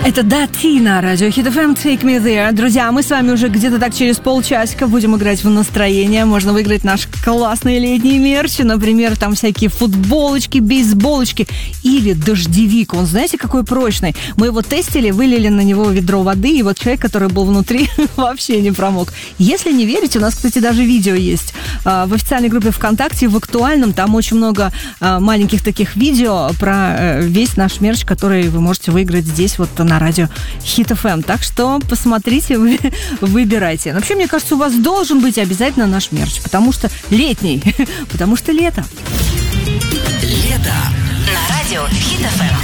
Это Дати на радио Hit FM, Take Me There. Друзья, мы с вами уже где-то так через полчасика будем играть в настроение. Можно выиграть наш классный летний мерч. Например, там всякие футболочки, бейсболочки или дождевик. Он, знаете, какой прочный. Мы его тестили, вылили на него ведро воды, и вот человек, который был внутри, вообще не промок. Если не верите, у нас, кстати, даже видео есть в официальной группе ВКонтакте, в актуальном. Там очень много маленьких таких видео про весь наш мерч, который вы можете выиграть здесь вот на радио Hit FM. Так что посмотрите, выбирайте. Но вообще, мне кажется, у вас должен быть обязательно наш мерч, потому что летний, потому что лето. Лето на радио Hit FM.